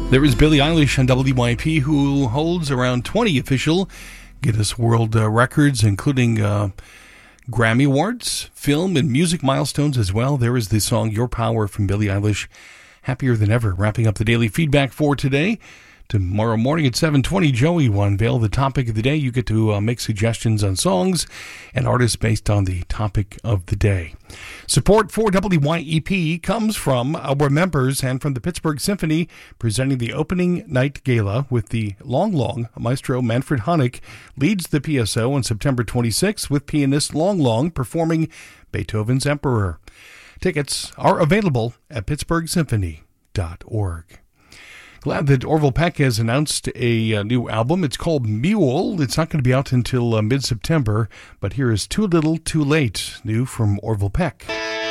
There is Billie Eilish on WYP, who holds around 20 official Guinness World Records, including Grammy Awards, film and music milestones as well. There is the song Your Power from Billie Eilish. Happier than ever. Wrapping up the daily feedback for today. Tomorrow morning at 7:20, Joey will unveil the topic of the day. You get to make suggestions on songs and artists based on the topic of the day. Support for WYEP comes from our members and from the Pittsburgh Symphony, presenting the opening night gala with the Long Long. Maestro Manfred Honeck leads the PSO on September 26th with pianist Long Long performing Beethoven's Emperor. Tickets are available at pittsburghsymphony.org. Glad that Orville Peck has announced a new album. It's called Mule. It's not going to be out until mid-September, but here is Too Little, Too Late, new from Orville Peck.